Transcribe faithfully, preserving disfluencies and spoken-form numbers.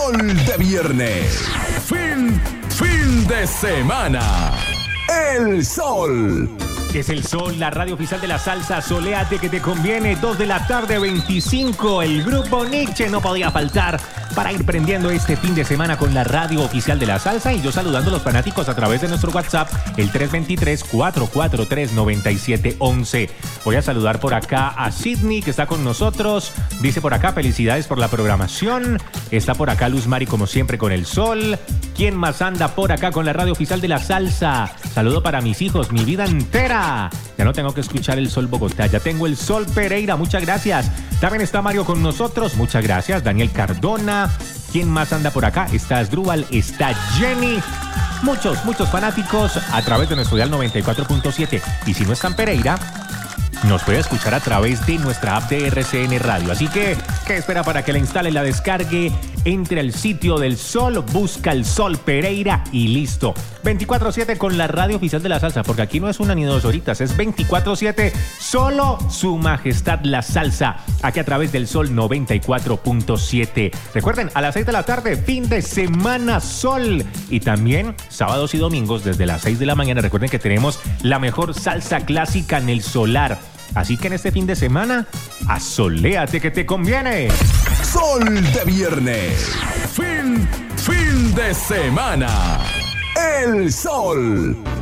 Sol de viernes. Fin, fin de semana. El Sol. Es el Sol, la radio oficial de la salsa. Soléate que te conviene. dos de la tarde, veinticinco. El grupo Nietzsche no podía faltar para ir prendiendo este fin de semana con la radio oficial de la salsa. Y yo saludando a los fanáticos a través de nuestro WhatsApp, el tres dos tres, cuatro cuatro tres, nueve siete uno uno. Voy a saludar por acá a Sidney, que está con nosotros. Dice por acá, felicidades por la programación. Está por acá Luz Mari, como siempre, con el Sol. ¿Quién más anda por acá con la radio oficial de la salsa? Saludo para mis hijos, mi vida entera. Ya no tengo que escuchar el Sol Bogotá, ya tengo el Sol Pereira. Muchas gracias. También está Mario con nosotros. Muchas gracias. Daniel Cardona. ¿Quién más anda por acá? Está Asdrúbal, está Jenny. Muchos, muchos fanáticos a través de nuestro dial noventa y cuatro punto siete. Y si no está en Pereira, nos puede escuchar a través de nuestra app de R C N Radio. Así que, ¿qué espera para que la instale, la descargue? Entre al sitio del Sol, busca el Sol Pereira y listo. veinticuatro siete con la radio oficial de la salsa, porque aquí no es una ni dos horitas, es veinticuatro siete, solo su majestad la salsa, aquí a través del Sol noventa y cuatro punto siete. Recuerden, a las seis de la tarde, fin de semana Sol. Y también sábados y domingos desde las seis de la mañana. Recuerden que tenemos la mejor salsa clásica en el solar. Así que en este fin de semana, asoléate que te conviene. Sol de viernes. Fin, fin de semana. El Sol.